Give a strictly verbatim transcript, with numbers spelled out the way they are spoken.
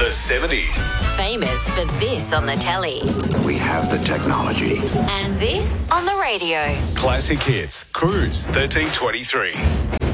The seventies. Famous for this on the telly. We have the technology. And this on the radio. Classic hits. Cruise thirteen twenty-three.